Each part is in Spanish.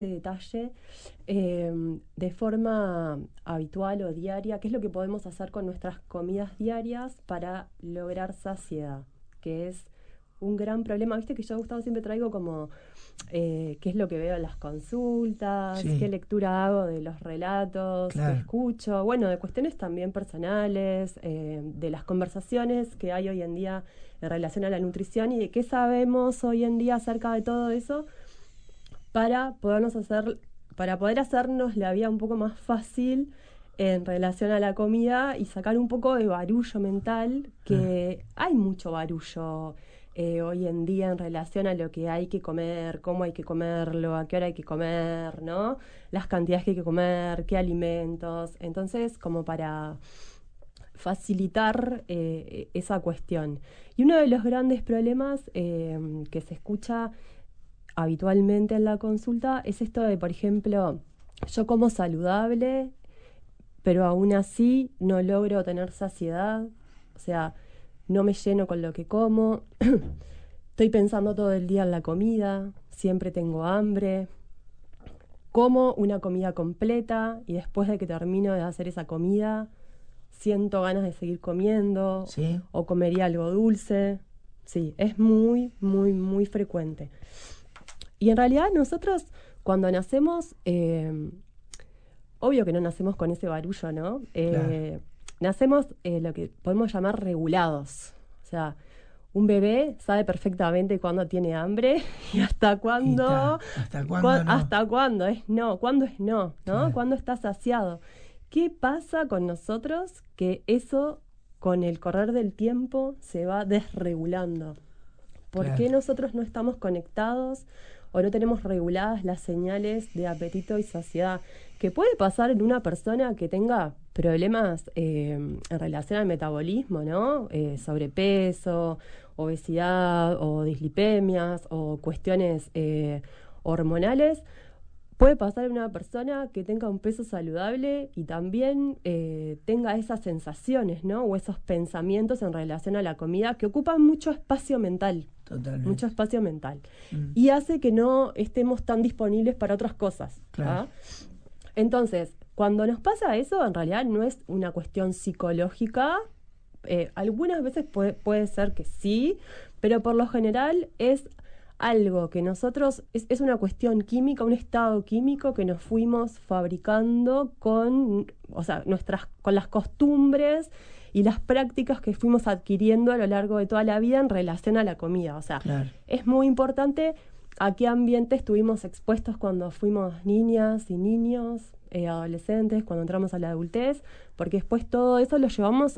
detalle de forma habitual o diaria, qué es lo que podemos hacer con nuestras comidas diarias para lograr saciedad, que es un gran problema. Viste que yo, Gustavo, siempre traigo como qué es lo que veo en las consultas, qué Sí, lectura hago de los relatos que claro. escucho, bueno, de cuestiones también personales, de las conversaciones que hay hoy en día en relación a la nutrición y de qué sabemos hoy en día acerca de todo eso para podernos hacer, para poder hacernos la vida un poco más fácil en relación a la comida y sacar un poco de barullo mental, Ah, que hay mucho barullo hoy en día en relación a lo que hay que comer, cómo hay que comerlo, a qué hora hay que comer, ¿no? Las cantidades que hay que comer, qué alimentos. Entonces, como para facilitar esa cuestión. Y uno de los grandes problemas que se escucha habitualmente en la consulta es esto de, por ejemplo, yo como saludable, pero aún así no logro tener saciedad, o sea, no me lleno con lo que como, estoy pensando todo el día en la comida, siempre tengo hambre, como una comida completa y después de que termino de hacer esa comida, siento ganas de seguir comiendo sí, o comería algo dulce. Sí, es muy, muy, muy frecuente. Y en realidad nosotros cuando nacemos, obvio que no nacemos con ese barullo, ¿no? claro. Nacemos lo que podemos llamar regulados. O sea, un bebé sabe perfectamente cuándo tiene hambre y hasta Y cuándo, está, ¿hasta cuándo no? hasta cuándo es no, ¿no? Claro, Cuándo está saciado. ¿Qué pasa con nosotros? Que eso, con el correr del tiempo, se va desregulando. ¿Por claro. qué nosotros no estamos conectados o no tenemos reguladas las señales de apetito y saciedad? Que puede pasar en una persona que tenga problemas en relación al metabolismo, ¿no? Sobrepeso, obesidad o dislipemias o cuestiones hormonales. Puede pasar en una persona que tenga un peso saludable y también tenga esas sensaciones, ¿no? O esos pensamientos en relación a la comida que ocupan mucho Totalmente. espacio mental, Mm, y hace que no estemos tan disponibles para otras cosas. claro, ¿Ah? Entonces, cuando nos pasa eso, en realidad no es una cuestión psicológica. Algunas veces puede ser que sí, pero por lo general es algo que nosotros, es una cuestión química, un estado químico que nos fuimos fabricando con, o sea, con las costumbres y las prácticas que fuimos adquiriendo a lo largo de toda la vida en relación a la comida. O sea, claro. es muy importante a qué ambiente estuvimos expuestos cuando fuimos niñas y niños, adolescentes, cuando entramos a la adultez, porque después todo eso lo llevamos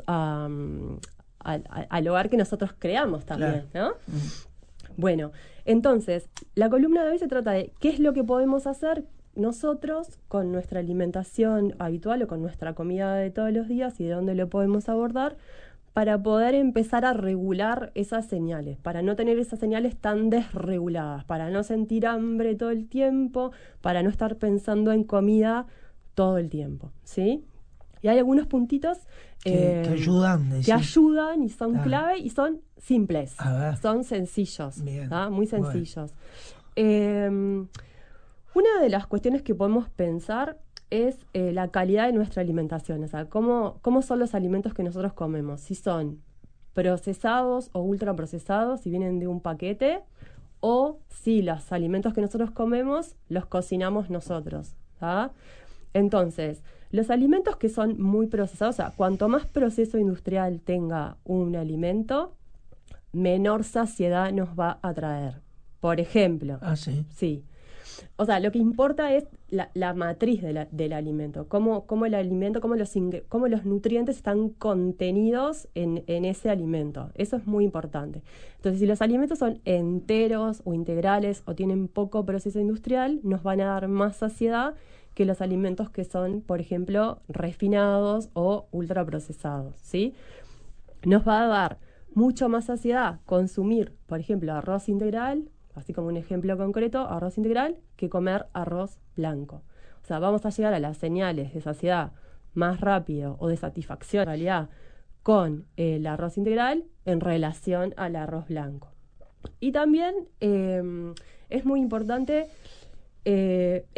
al hogar que nosotros creamos Claro. también, ¿no? Mm, Bueno, entonces, la columna de hoy se trata de qué es lo que podemos hacer nosotros con nuestra alimentación habitual o con nuestra comida de todos los días y de dónde lo podemos abordar para poder empezar a regular esas señales, para no tener esas señales tan desreguladas, para no sentir hambre todo el tiempo, para no estar pensando en comida todo el tiempo, ¿sí? Y hay algunos puntitos que ayudan, que decís. ayudan y son Ah, clave y son simples, a ver, son sencillos, bien. ¿tá? Muy Bueno, sencillos. Eh, una de las cuestiones que podemos pensar es la calidad de nuestra alimentación, o sea, cómo son los alimentos que nosotros comemos, si son procesados o ultraprocesados, si vienen de un paquete, o si los alimentos que nosotros comemos los cocinamos nosotros. ¿Tá? Entonces, los alimentos que son muy procesados, o sea, cuanto más proceso industrial tenga un alimento, menor saciedad nos va a traer. Por ejemplo, ah, sí, sí. O sea, lo que importa es la matriz del alimento, cómo el alimento, cómo los nutrientes están contenidos en ese alimento. Eso es muy importante. Entonces, si los alimentos son enteros o integrales o tienen poco proceso industrial, nos van a dar más saciedad que los alimentos que son, por ejemplo, refinados o ultraprocesados, ¿sí? Nos va a dar mucho más saciedad consumir, por ejemplo, arroz integral, así como un ejemplo concreto, arroz integral, que comer arroz blanco. O sea, vamos a llegar a las señales de saciedad más rápido o de satisfacción en realidad con el arroz integral en relación al arroz blanco. Y también es muy importante